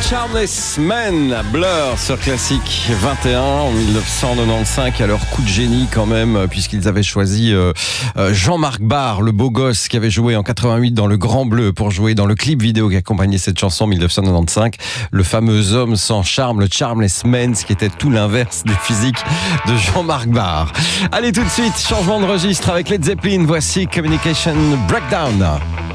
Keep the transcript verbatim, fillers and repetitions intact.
Charmless Man, Blur sur Classique vingt et un en mille neuf cent quatre-vingt-quinze, à leur coup de génie quand même, puisqu'ils avaient choisi euh, Jean-Marc Barr, le beau gosse qui avait joué en quatre-vingt-huit dans Le Grand Bleu, pour jouer dans le clip vidéo qui accompagnait cette chanson en mille neuf cent quatre-vingt-quinze, le fameux homme sans charme, le Charmless Man, ce qui était tout l'inverse des physiques de Jean-Marc Barr. Allez, tout de suite, changement de registre avec Led Zeppelin, voici Communication Breakdown.